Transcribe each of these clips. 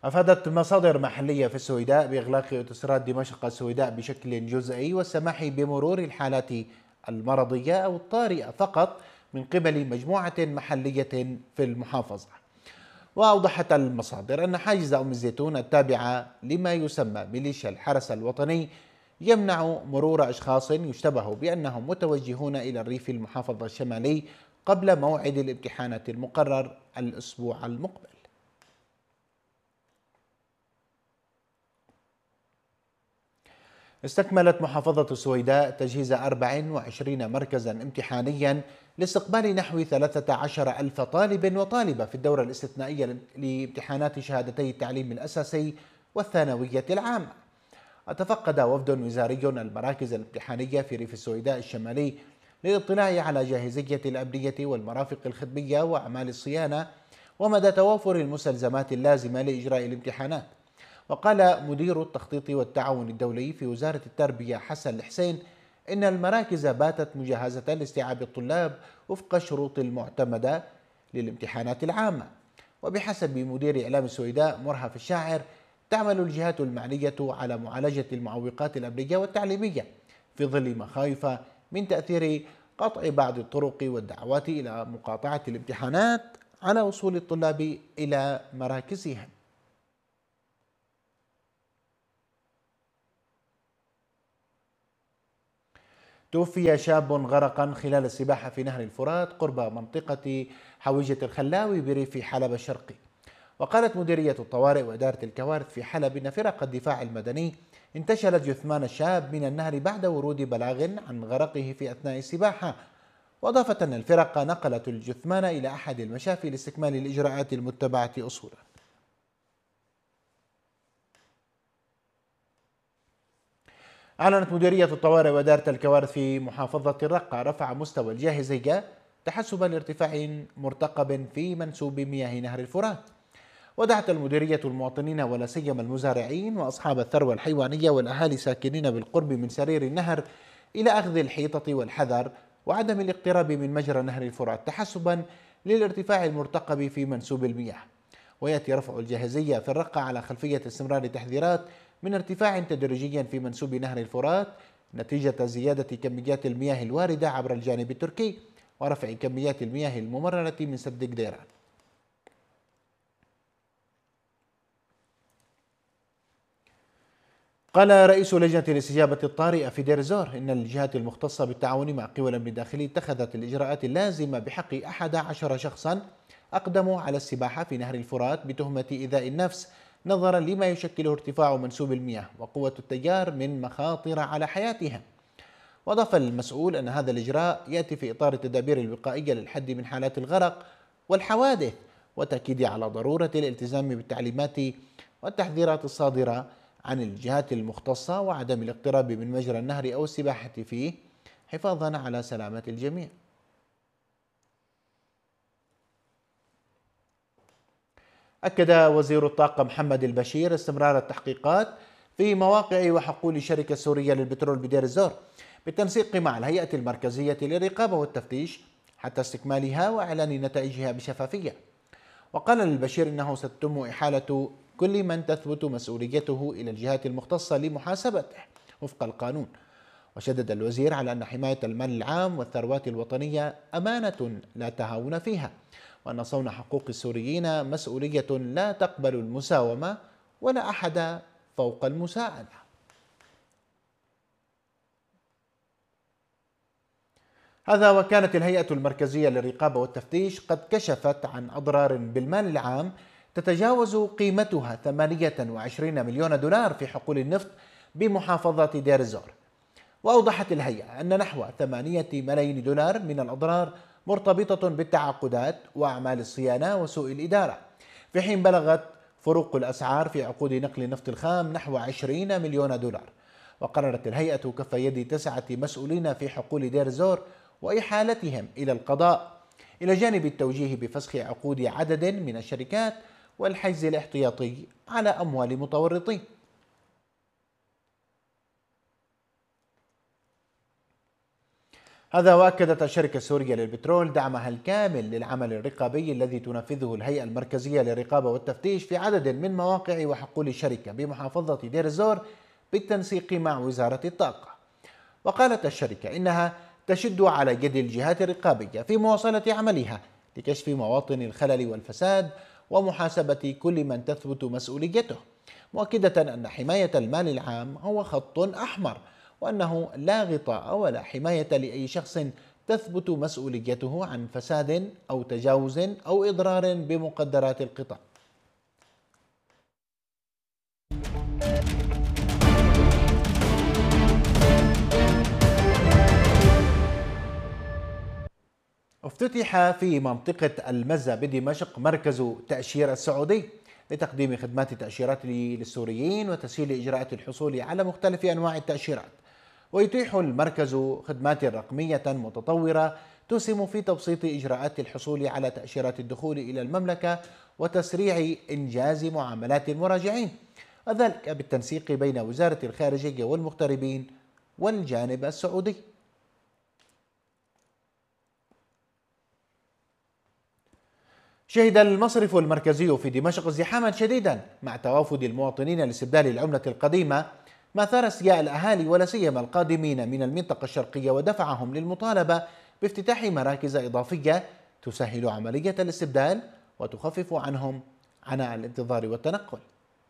أفادت مصادر محلية في السويداء بإغلاق أوتوستراد دمشق السويداء بشكل جزئي والسماح بمرور الحالات المرضية أو الطارئة فقط من قبل مجموعة محلية في المحافظة. وأوضحت المصادر أن حاجز أم الزيتون التابعة لما يسمى ميليشيا الحرس الوطني يمنع مرور أشخاص يشتبه بأنهم متوجهون إلى الريف المحافظة الشمالي قبل موعد الامتحانات المقرر الأسبوع المقبل. استكملت محافظة السويداء تجهيز 24 مركزا امتحانيا لاستقبال نحو 13 ألف طالب وطالبة في الدورة الاستثنائية لامتحانات شهادتي التعليم الأساسي والثانوية العامة. وتفقد وفد وزاري المراكز الامتحانية في ريف السويداء الشمالي للاطلاع على جاهزية الأبنية والمرافق الخدمية وأعمال الصيانة ومدى توافر المستلزمات اللازمة لإجراء الامتحانات. وقال مدير التخطيط والتعاون الدولي في وزارة التربية حسن الحسين إن المراكز باتت مجهزة لاستيعاب الطلاب وفق الشروط المعتمدة للامتحانات العامة. وبحسب مدير إعلام السويداء مرهف الشاعر تعمل الجهات المعنية على معالجة المعوقات الأمنية والتعليمية في ظل مخاوف من تأثير قطع بعض الطرق والدعوات إلى مقاطعة الامتحانات على وصول الطلاب إلى مراكزهم. توفي شاب غرقا خلال السباحة في نهر الفرات قرب منطقة حويجة الخلاوي بريف حلب الشرقي. وقالت مديرية الطوارئ وإدارة الكوارث في حلب إن فرق الدفاع المدني انتشلت جثمان الشاب من النهر بعد ورود بلاغ عن غرقه في أثناء السباحة. وأضافت أن الفرق نقلت الجثمان إلى أحد المشافي لاستكمال الإجراءات المتبعة أصولا. أعلنت مديرية الطوارئ وإدارة الكوارث في محافظة الرقة رفع مستوى الجاهزية تحسبا لارتفاع مرتقب في منسوب مياه نهر الفرات. ودعت المديرية المواطنين ولا سيما المزارعين وأصحاب الثروة الحيوانية والأهالي ساكنين بالقرب من سرير النهر إلى أخذ الحيطة والحذر وعدم الاقتراب من مجرى نهر الفرات تحسبا للارتفاع المرتقب في منسوب المياه. ويأتي رفع الجاهزية في الرقة على خلفية استمرار التحذيرات من ارتفاع تدريجي في منسوب نهر الفرات نتيجة زيادة كميات المياه الواردة عبر الجانب التركي ورفع كميات المياه الممررة من سد قديران. قال رئيس لجنة الاستجابة الطارئة في دير الزور إن الجهات المختصة بالتعاون مع قوى الأمن الداخلي اتخذت الإجراءات اللازمة بحق 11 شخصا أقدموا على السباحة في نهر الفرات بتهمة إيذاء النفس نظرا لما يشكله ارتفاع منسوب المياه وقوة التيار من مخاطر على حياتهم. وأضاف المسؤول أن هذا الإجراء يأتي في إطار التدابير الوقائية للحد من حالات الغرق والحوادث وتأكيد على ضرورة الالتزام بالتعليمات والتحذيرات الصادرة عن الجهات المختصة وعدم الاقتراب من مجرى النهر أو السباحة فيه حفاظا على سلامة الجميع. أكد وزير الطاقة محمد البشير استمرار التحقيقات في مواقع وحقول الشركة السورية للبترول بدير الزور بالتنسيق مع الهيئة المركزية للرقابة والتفتيش حتى استكمالها وإعلان نتائجها بشفافية. وقال البشير إنه ستتم إحالة كل من تثبت مسؤوليته إلى الجهات المختصة لمحاسبته وفق القانون. وشدد الوزير على أن حماية المال العام والثروات الوطنية أمانة لا تهاون فيها وأن صون حقوق السوريين مسؤولية لا تقبل المساومة ولا أحد فوق المساءلة. هذا وكانت الهيئة المركزية للرقابة والتفتيش قد كشفت عن أضرار بالمال العام تتجاوز قيمتها 28 مليون دولار في حقول النفط بمحافظة دير الزور. وأوضحت الهيئة أن نحو 8 ملايين دولار من الأضرار مرتبطة بالتعاقدات وأعمال الصيانة وسوء الإدارة، في حين بلغت فروق الأسعار في عقود نقل النفط الخام نحو 20 مليون دولار. وقررت الهيئة كف يد 9 مسؤولين في حقول دير الزور وإحالتهم إلى القضاء، إلى جانب التوجيه بفسخ عقود عدد من الشركات والحجز الاحتياطي على أموال متورطين. هذا وأكدت الشركة السورية للبترول دعمها الكامل للعمل الرقابي الذي تنفذه الهيئة المركزية للرقابة والتفتيش في عدد من مواقع وحقول الشركة بمحافظة دير الزور بالتنسيق مع وزارة الطاقة. وقالت الشركة إنها تشد على يد الجهات الرقابية في مواصلة عملها لكشف مواطن الخلل والفساد ومحاسبة كل من تثبت مسؤوليته، مؤكدة أن حماية المال العام هو خط أحمر، وأنه لا غطاء ولا حماية لأي شخص تثبت مسؤوليته عن فساد أو تجاوز أو إضرار بمقدرات القطاع. افتتح في منطقة المزة بدمشق مركز تأشيرة سعودي لتقديم خدمات التأشيرات للسوريين وتسهيل إجراءات الحصول على مختلف أنواع التأشيرات. ويتيح المركز خدمات رقمية متطورة تسهم في تبسيط إجراءات الحصول على تأشيرات الدخول إلى المملكة وتسريع إنجاز معاملات المراجعين، وذلك بالتنسيق بين وزارة الخارجية والمغتربين والجانب السعودي. شهد المصرف المركزي في دمشق ازدحاما شديدا مع توافد المواطنين لاستبدال العملة القديمة، ما ثار استياء الأهالي ولا سيما القادمين من المنطقة الشرقية ودفعهم للمطالبة بافتتاح مراكز إضافية تسهل عملية الاستبدال وتخفف عنهم عناء الانتظار والتنقل.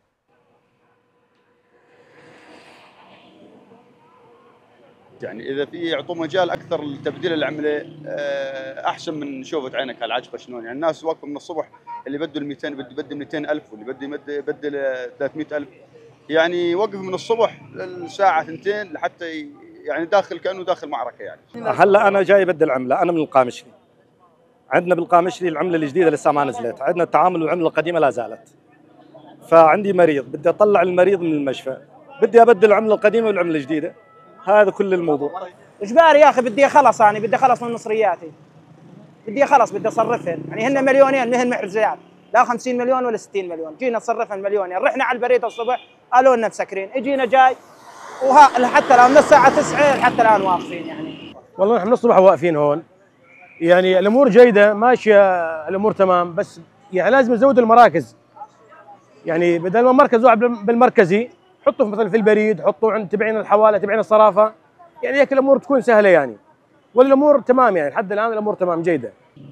يعني اذا في يعطوا مجال اكثر لتبديل العمله احسن من شوفة عينك هالعجقه شلون. يعني الناس واقفه من الصبح، اللي بده ال 200 بده يبدل 200,000 واللي بده يبدل 300,000، يعني وقف من الصبح للساعه 2 لحتى يعني داخل كانه داخل معركه. يعني هلا انا جاي ابدل عمله، انا من القامشلي. عندنا بالقامشلي العمله الجديده لسه ما نزلت، عندنا التعامل والعمله القديمه لا زالت. فعندي مريض بدي اطلع المريض من المشفى، بدي ابدل العمله القديمه والعمله الجديده، هذا كل الموضوع. اجباري يا اخي، بدي اخلص، يعني بدي اخلص من مصرياتي، بدي اخلص، بدي اصرفهن. يعني هن مليونين مهن محرزات، لا 50 مليون ولا 60 مليون، جينا نصرفهن مليونين. رحنا على البريد الصبح قالوا لنا مسكرين، اجينا جاي حتى الان من الساعه 9 حتى الان واقفين. يعني والله نحن من الصبح واقفين هون، يعني الامور جيده ماشيه، الامور تمام، بس يعني لازم نزود المراكز. يعني بدل ما مركز واحد بالمركزي حطوا مثلا في البريد، حطوا عند تبعين الحواله، تبعين الصرافه، يعني هيك الامور تكون سهله يعني. والامور تمام، يعني لحد الان الامور تمام جيده.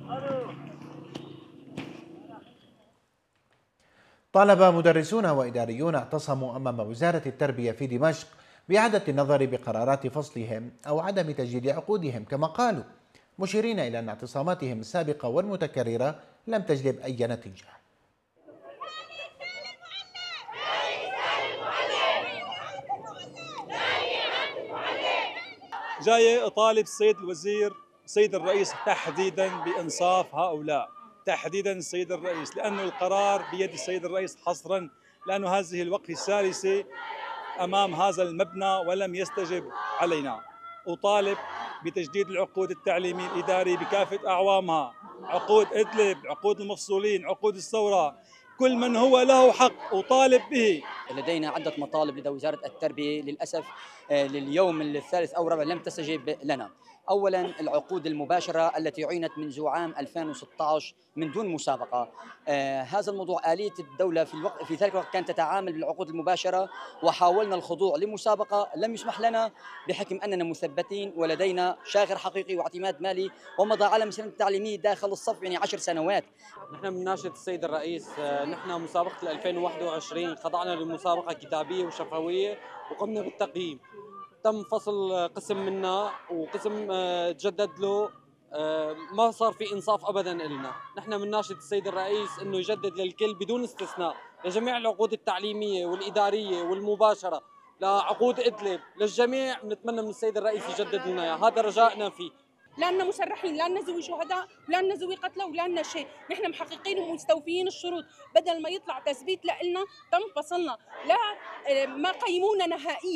طالب مدرسون وإداريون اعتصموا أمام وزارة التربية في دمشق بإعادة النظر بقرارات فصلهم أو عدم تجديد عقودهم كما قالوا، مشيرين إلى أن اعتصاماتهم السابقة والمتكررة لم تجلب أي نتيجة. جاي أطالب السيد الوزير السيد الرئيس تحديدا بإنصاف هؤلاء، تحديدا السيد الرئيس، لأنه القرار بيد السيد الرئيس حصرا، لأنه هذه الوقفة الثالثة أمام هذا المبنى ولم يستجب علينا. أطالب بتجديد العقود التعليمية الإدارية بكافة أعوامها، عقود إدلب، عقود المفصولين، عقود الثورة، كل من هو له حق أطالب به. لدينا عدة مطالب لدى وزارة التربية، للأسف لليوم الثالث أو الرابع لم تستجب لنا. أولا العقود المباشرة التي عينت منذ عام 2016 من دون مسابقة. هذا الموضوع آلية الدولة في ذلك الوقت كانت تتعامل بالعقود المباشرة، وحاولنا الخضوع لمسابقة لم يسمح لنا بحكم أننا مثبتين ولدينا شاغر حقيقي واعتماد مالي ومضى على مسيرة التعليمية داخل الصف يعني 10 سنوات. نحن بنناشد السيد الرئيس، نحن مسابقة 2021 خضعنا لمسابقة كتابية وشفوية وقمنا بالتقييم. تم فصل قسم منا وقسم تجدد له، ما صار في انصاف ابدا لنا. نحن بنناشد السيد الرئيس انه يجدد للكل بدون استثناء لجميع العقود التعليميه والاداريه والمباشره، لعقود ادلب للجميع. بنتمنى من السيد الرئيس يجدد لنا اياه، هذا رجائنا فيه. لا لنا مسرحين، لا لنا ذوي شهداء، ولا لنا ذوي قتلى، ولا لنا شيء، نحن محققين ومستوفيين الشروط. بدل ما يطلع تثبيت لنا تم فصلنا، لا ما قيمونا نهائيا،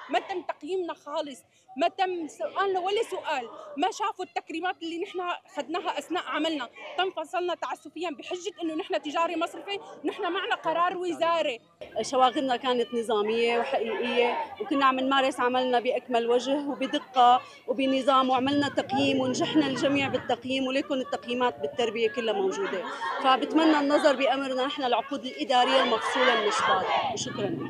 ما تم تقييمنا خالص، ما تم سؤالنا ولا سؤال، ما شافوا التكريمات اللي نحن اخذناها اثناء عملنا، تم فصلنا تعسفيا بحجه انه نحن تجاري مصرفي، نحن معنا قرار وزاري. شواغلنا كانت نظاميه وحقيقيه، وكنا عم نمارس عملنا باكمل وجه وبدقه وبنظام، وعملنا تقييم ونجحنا الجميع بالتقييم، وليكن التقييمات بالتربيه كلها موجوده. فبتمنى النظر بامرنا نحن العقود الاداريه المفصوله من الشباب. وشكرا.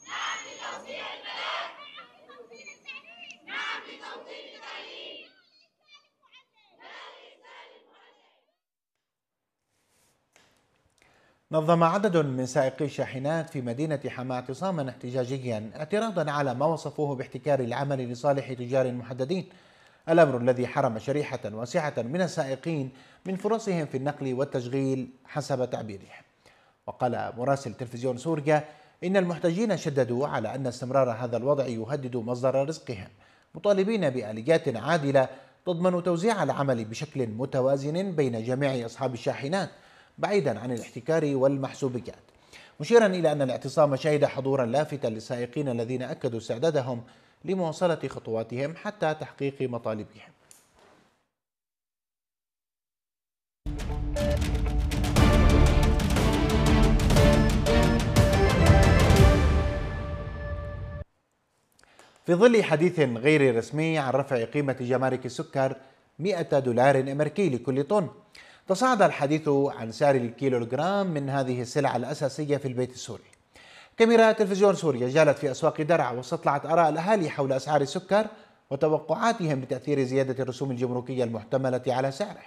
نظم عدد من سائقي الشاحنات في مدينة حماة اعتصاما احتجاجيا اعتراضا على ما وصفوه باحتكار العمل لصالح تجار محددين، الأمر الذي حرم شريحة واسعة من السائقين من فرصهم في النقل والتشغيل حسب تعبيرهم. وقال مراسل تلفزيون سوريا إن المحتجين شددوا على أن استمرار هذا الوضع يهدد مصدر رزقهم، مطالبين بآليات عادلة تضمن توزيع العمل بشكل متوازن بين جميع أصحاب الشاحنات بعيدا عن الاحتكار والمحسوبيات، مشيرا إلى أن الاعتصام شهد حضورا لافتا للسائقين الذين أكدوا استعدادهم لمواصلة خطواتهم حتى تحقيق مطالبهم. في ظل حديث غير رسمي عن رفع قيمة جمارك السكر $100 أمريكي لكل طن، تصاعد الحديث عن سعر الكيلوغرام من هذه السلعة الأساسية في البيت السوري. كاميرا تلفزيون سوريا جالت في أسواق درعا واستطلعت آراء الأهالي حول أسعار السكر وتوقعاتهم لتأثير زيادة الرسوم الجمركية المحتملة على سعره.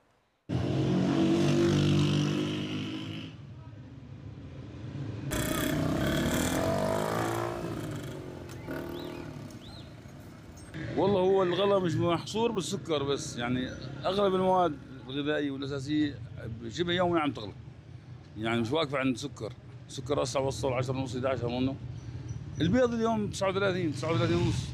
والله هو الغلاء مش محصور بالسكر بس، يعني اغلب المواد الغذائيه والاساسيه شبه يوميا عم تغلى، يعني مش واقفه عند السكر هسه وصل 10 ونص 11 منه. البيض اليوم 39 ونص،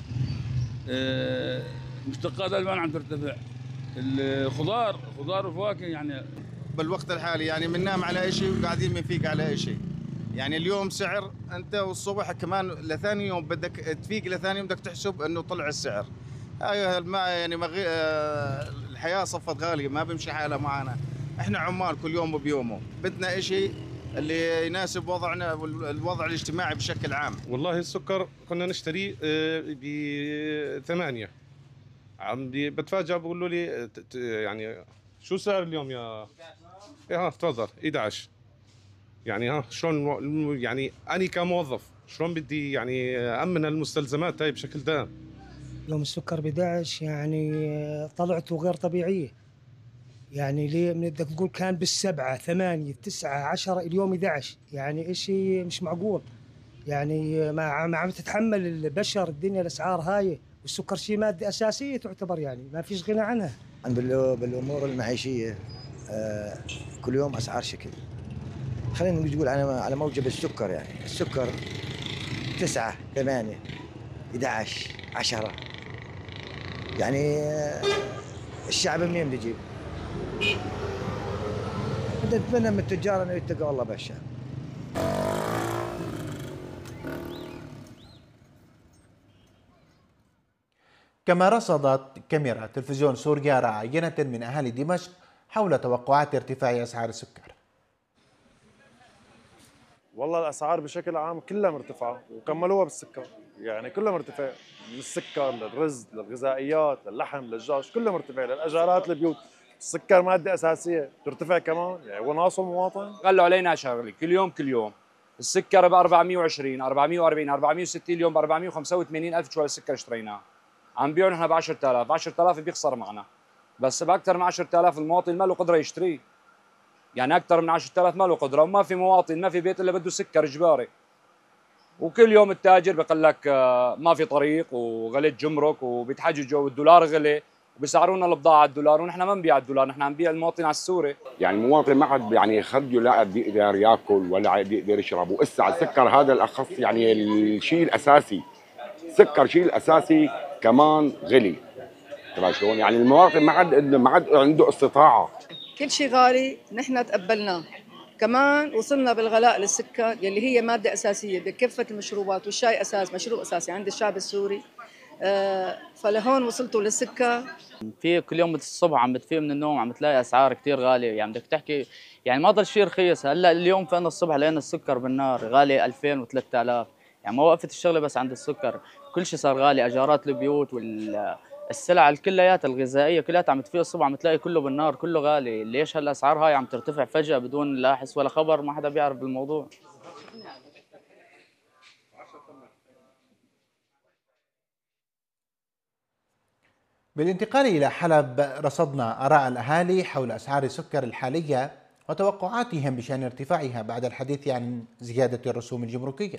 مشتقات الالبان عم ترتفع، الخضار والفواكه يعني بالوقت الحالي يعني بننام على شيء وقاعدين بنفيق على شيء. يعني اليوم سعر انت والصبح كمان لثاني يوم بدك تفيق، لثاني يوم بدك تحسب انه طلع السعر. يعني الحياه صفت غاليه، ما بيمشي حالها معنا. احنا عمال كل يوم بيومه، بدنا شيء اللي يناسب وضعنا والوضع الاجتماعي بشكل عام. والله السكر كنا نشتريه ب8، بتفاجئ بقولوا لي يعني شو سعر اليوم يا تفضل 11. يعني شلون يعني أنا كموظف شلون بدي يعني أمن المستلزمات هاي بشكل دائم. يوم السكر ب11 يعني طلعته غير طبيعية، يعني ليه بدك نقول كان بالسبعة 8 9 10 اليوم 11، يعني إشي مش معقول. يعني ما عم تتحمل البشر الدنيا الأسعار هاي، والسكر شيء مادة أساسية تعتبر، يعني ما فيش غنى عنها. بالأمور المعيشية كل يوم أسعار شكل. خلينا نقول على موجب السكر، يعني السكر 9 8 11 10، يعني الشعب منين بيجيب؟ بدنا نتمنى من التجار انه يتقوا الله بالشعب. كما رصدت كاميرا تلفزيون سوريا عينة من أهالي دمشق حول توقعات ارتفاع أسعار السكر. والله الاسعار بشكل عام كلها مرتفعه، وكملوها بالسكر، يعني كلها مرتفع، من السكر للرز للغذائيات للحم للدجاج كلها مرتفع، للاجارات البيوت. السكر ماده اساسيه ترتفع كمان، يعني هو ناقصه المواطن. غلوا علينا شغله كل يوم السكر ب 420 440 460، اليوم ب 485 الف شويه السكر اشتريناه، عم بيعوا نحن ب 10,000 بيخسر معنا، بس باكثر من 10,000 المواطن ما له قدره يشتري، يعني اكثر من 10,000 ما له قدره، وما في مواطن ما في بيت الا بده سكر اجباري. وكل يوم التاجر بيقول لك ما في طريق وغليت جمرك، وبيتحججوا والدولار غلي وبيسعرونا البضاعه الدولار، ونحن ما نبيع الدولار، نحن عم نبيع المواطن على السوري. يعني المواطن ما عاد يعني خده لا بيقدر ياكل ولا عاد يقدر يشرب، واسا السكر هذا الاخص يعني الشيء الاساسي، السكر شيء الاساسي كمان غلي. ترى شلون يعني المواطن ما عاد عنده استطاعه. كل شيء غالي نحن تقبلناه كمان وصلنا بالغلاء للسكر يلي هي مادة أساسية بكافة المشروبات، والشاي مشروب أساسي عند الشعب السوري. فلهون وصلتوا للسكر. في كل يوم الصبح عم بتفيق من النوم عم تلاقي اسعار كثير غاليه، يعني بدك تحكي يعني ما ضل شيء رخيص. هلا اليوم فانا الصبح لقينا السكر بالنار غالي 2000 و3000، يعني ما وقفت الشغله بس عند السكر، كل شيء صار غالي، اجارات البيوت والسلع الكليات الغذائيه كلها عم تفيق الصبح عم تلاقي كله بالنار، كله غالي. ليش هالاسعار هاي عم ترتفع فجاه بدون لا حس ولا خبر؟ ما حدا بيعرف بالموضوع. بالانتقال إلى حلب رصدنا آراء الأهالي حول أسعار السكر الحالية وتوقعاتهم بشأن ارتفاعها بعد الحديث عن زيادة الرسوم الجمركية.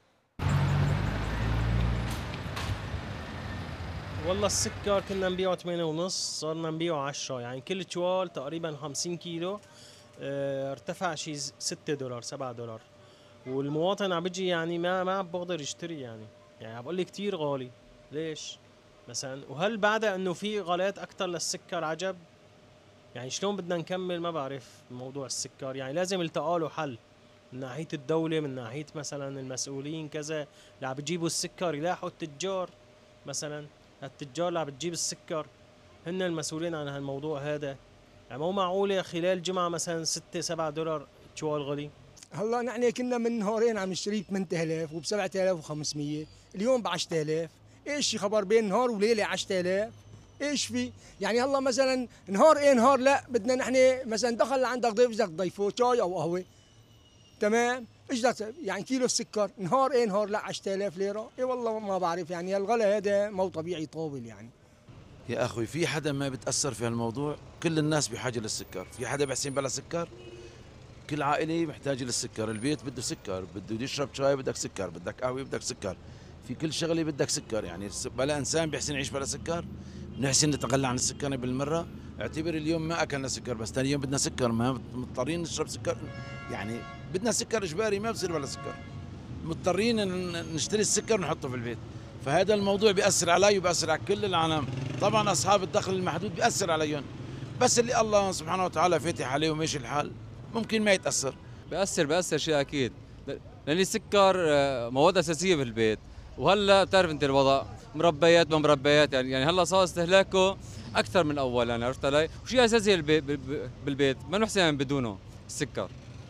والله السكر كنا نبيعه 8.5 صرنا نبيعه 10، يعني كل تشوال تقريبا 50 كيلو ارتفع شي $6 $7، والمواطن عم بيجي يعني ما عم بقدر يشتري، يعني عم بقول لي كثير غالي. ليش مثلا؟ وهل بعد انه في غلايات اكثر للسكر عجب؟ يعني شلون بدنا نكمل؟ ما بعرف موضوع السكر، يعني لازم يلتقى له حل من ناحيه الدوله، من ناحيه مثلا المسؤولين كذا اللي عم بيجيبوا السكر يلاحقوا التجار. مثلا التجار اللي عم بتجيب السكر هن المسؤولين عن هالموضوع هذا. يعني مو معقوله خلال جمعه مثلا $6-7 تشوال غلي. هلا نحن كنا من نهارين عم نشتري ب8000 وب7500، اليوم ب10000. ايش خبر بين نهار وليله 10000؟ ايش في؟ يعني هلا مثلا نهار نهار لا بدنا نحن مثلا دخل عندك ضيف بدك تضيفه شاي او قهوه، تمام؟ ايش يعني كيلو السكر نهار نهار لا 10000 ليره؟ اي والله ما بعرف، يعني الغلا هذا مو طبيعي طاول. يعني يا اخوي في حدا ما بتاثر في هالموضوع؟ كل الناس بحاجه للسكر، في حدا بحسين بلا سكر؟ كل عائله محتاجه للسكر، البيت بده سكر، بده يشرب شاي بدك سكر، بدك قهوه بدك سكر، في كل شغله بدك سكر. يعني بلا انسان بيحسن يعيش بلا سكر؟ بنحسن نتغلى عن السكر بالمره. اعتبر اليوم ما اكلنا سكر بس ثاني يوم بدنا سكر، ما مضطرين نشرب سكر، يعني بدنا سكر اجباري، ما بصير بلا سكر، مضطرين نشتري السكر ونحطه في البيت. فهذا الموضوع بيأثر علي وبيأثر على كل العالم. طبعا اصحاب الدخل المحدود بيأثر عليهم، بس اللي الله سبحانه وتعالى فاتح عليه وماشي الحال ممكن ما يتأثر. بيأثر شيء اكيد، لان السكر مواد اساسيه بالبيت، وهلا بتعرف انت الوضع مربيات ما مربيات، يعني هلا صار استهلاكه اكثر من اول، يعني عرفت علي؟ وشيء اساسي بالبيت ما نحسن بدونه السكر.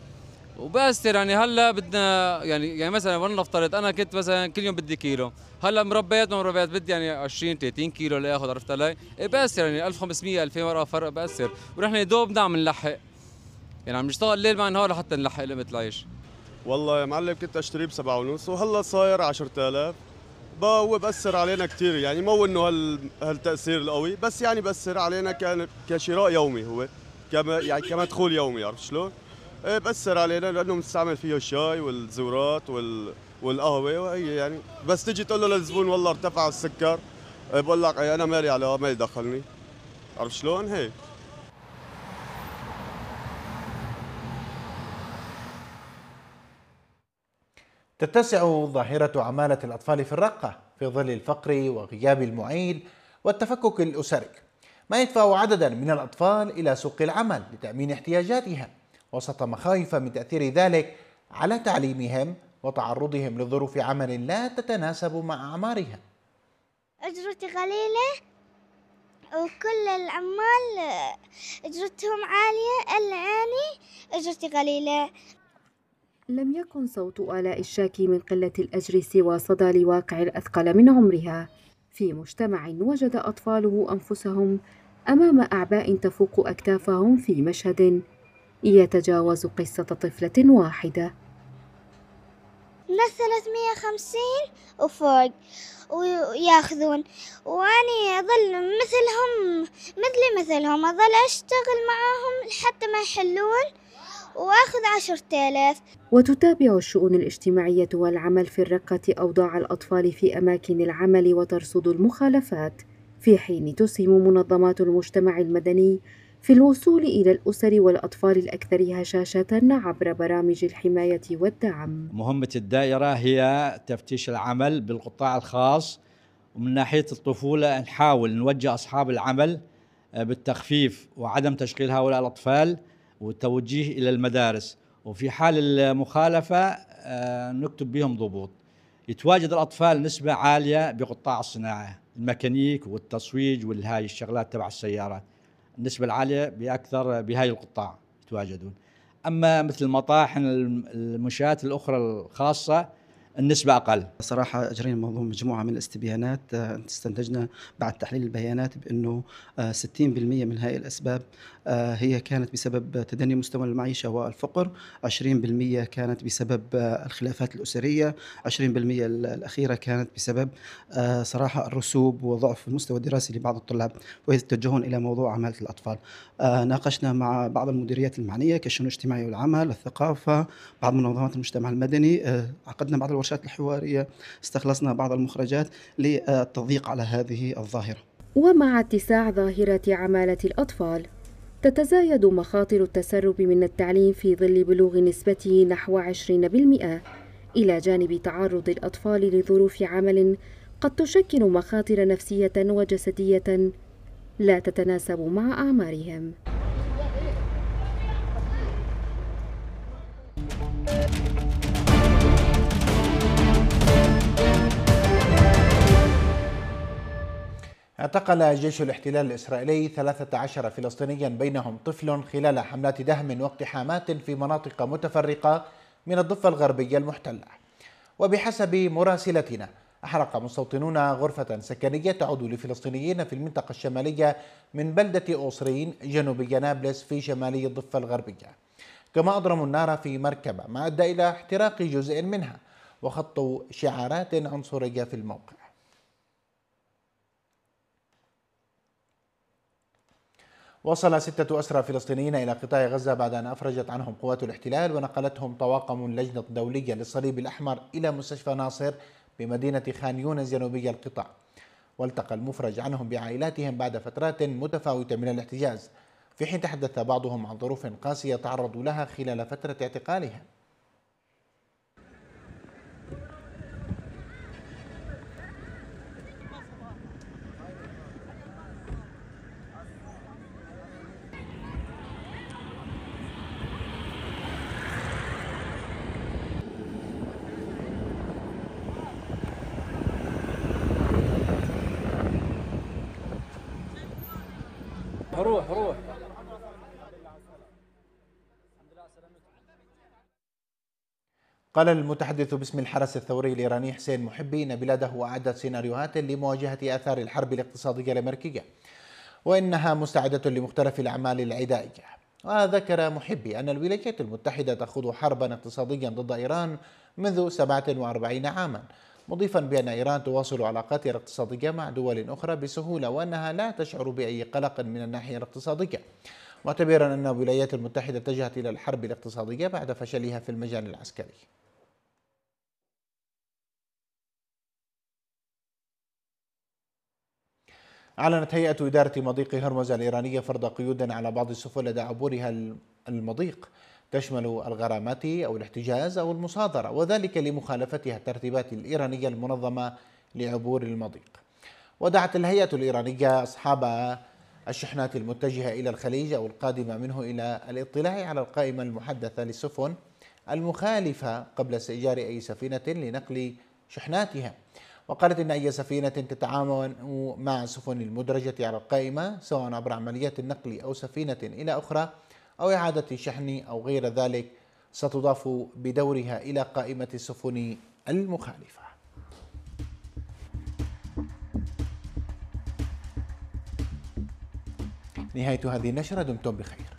وبأثر يعني هلا بدنا يعني مثلا ولنفترض انا كنت مثلا كل يوم بدي كيلو، هلا مربيات ما مربيات بدي يعني 20 30 كيلو لاخذ، عرفت علي؟ بأثر يعني 1500 2000 ورقه فرق بأثر، ونحن دوب نعم نلحق، يعني عم نشتغل ليل مع نهار لحتى نلحق لقمه العيش. والله يا معلم كنت اشتريه ب7.5 وهلا صاير 10000. هو بأثر علينا كثير، يعني مو انه هالتأثير القوي، بس يعني بأثر علينا كشراء يومي، هو يعني كمدخول يومي، عرفت شلون؟ بأثر علينا لانه بنستعمل فيه الشاي والزورات والقهوه، وهي يعني بس تيجي تقول له للزبون والله ارتفع السكر، بقول لك انا مالي علاقه، ما يدخلني، عرفت شلون؟ هيك. تتسع ظاهرة عمالة الأطفال في الرقة في ظل الفقر وغياب المعيل والتفكك الأسري، ما يدفع عددا من الأطفال إلى سوق العمل لتأمين احتياجاتها، وسط مخاوف من تأثير ذلك على تعليمهم وتعرضهم لظروف عمل لا تتناسب مع أعمارهم. أجرتي قليلة وكل العمال أجرتهم عالية، إلا أنا أجرتي قليلة. لم يكن صوت آلاء الشاكي من قلة الأجر سوى صدى لواقع الأثقل من عمرها في مجتمع وجد أطفاله أنفسهم أمام أعباء تفوق أكتافهم في مشهد يتجاوز قصة طفلة واحدة. ناس 350 وفوق وياخذون، وأني أظل مثلهم أظل أشتغل معاهم لحتى ما يحلون وأخذ 10,000. وتتابع الشؤون الاجتماعية والعمل في الرقة أوضاع الأطفال في أماكن العمل وترصد المخالفات، في حين تسهم منظمات المجتمع المدني في الوصول إلى الأسر والأطفال الأكثر هشاشة عبر برامج الحماية والدعم. مهمة الدائرة هي تفتيش العمل بالقطاع الخاص، ومن ناحية الطفولة نحاول نوجه أصحاب العمل بالتخفيف وعدم تشغيل هؤلاء الأطفال والتوجيه إلى المدارس، وفي حال المخالفة نكتب بهم ضبوط. يتواجد الأطفال نسبة عالية بقطاع الصناعة، الميكانيك والتصويج والهاي الشغلات تبع السيارات، النسبة العالية بأكثر بهاي القطاع يتواجدون. أما مثل المطاحن المنشآت الأخرى الخاصة النسبة أقل. صراحة أجرينا مجموعة من الاستبيانات، استنتجنا بعد تحليل البيانات بأنه 60% من هذه الأسباب هي كانت بسبب تدني مستوى المعيشة والفقر، 20% كانت بسبب الخلافات الأسرية، 20% الأخيرة كانت بسبب صراحة الرسوب وضعف المستوى الدراسي لبعض الطلاب ويتوجهون إلى موضوع عمالة الأطفال. ناقشنا مع بعض المديريات المعنية كالشؤون الاجتماعية والعمل، الثقافة، بعض منظمات المجتمع المدني، عقدنا بعض الورشات الحوارية، استخلصنا بعض المخرجات للتضييق على هذه الظاهرة. ومع اتساع ظاهرة عمالة الأطفال تتزايد مخاطر التسرب من التعليم في ظل بلوغ نسبته نحو 20%، إلى جانب تعرض الأطفال لظروف عمل قد تشكل مخاطر نفسية وجسدية لا تتناسب مع أعمارهم. اعتقل جيش الاحتلال الإسرائيلي 13 فلسطينيا بينهم طفل خلال حملات دهم واقتحامات في مناطق متفرقة من الضفة الغربية المحتلة. وبحسب مراسلتنا أحرق مستوطنون غرفة سكنية تعود لفلسطينيين في المنطقة الشمالية من بلدة أوصرين جنوبي نابلس في شمالي الضفة الغربية، كما أضرموا النار في مركبة ما أدى إلى احتراق جزء منها وخطوا شعارات عنصرية في الموقع. وصل 6 أسرى فلسطينيين إلى قطاع غزة بعد أن أفرجت عنهم قوات الاحتلال ونقلتهم طواقم اللجنة الدولية للصليب الأحمر إلى مستشفى ناصر بمدينة خان يونس جنوبي القطاع. والتقى المفرج عنهم بعائلاتهم بعد فترات متفاوتة من الاحتجاز، في حين تحدث بعضهم عن ظروف قاسية تعرضوا لها خلال فترة اعتقالهم. روح. قال المتحدث باسم الحرس الثوري الإيراني حسين محبي إن بلاده أعدت سيناريوهات لمواجهة آثار الحرب الاقتصادية الأمريكية، وإنها مستعدة لمختلف الأعمال العدائية. وذكر محبي أن الولايات المتحدة تخوض حربا اقتصاديا ضد إيران منذ 47 عاما، مضيفا بأن إيران تواصل علاقاتها الاقتصادية مع دول أخرى بسهولة وأنها لا تشعر بأي قلق من الناحية الاقتصادية، معتبرا أن الولايات المتحدة اتجهت إلى الحرب الاقتصادية بعد فشلها في المجال العسكري. أعلنت هيئة إدارة مضيق هرمز الإيرانية فرض قيود على بعض السفن لدى عبورها المضيق تشمل الغرامات أو الاحتجاز أو المصادرة، وذلك لمخالفتها الترتيبات الإيرانية المنظمة لعبور المضيق. ودعت الهيئة الإيرانية أصحاب الشحنات المتجهة إلى الخليج أو القادمة منه إلى الاطلاع على القائمة المحدثة للسفن المخالفة قبل استئجار أي سفينة لنقل شحناتها. وقالت إن أي سفينة تتعاون مع السفن المدرجة على القائمة سواء عبر عمليات النقل أو سفينة إلى أخرى أو إعادة شحن أو غير ذلك ستضاف بدورها إلى قائمة السفن المخالفة. نهاية هذه النشرة، دمتم بخير.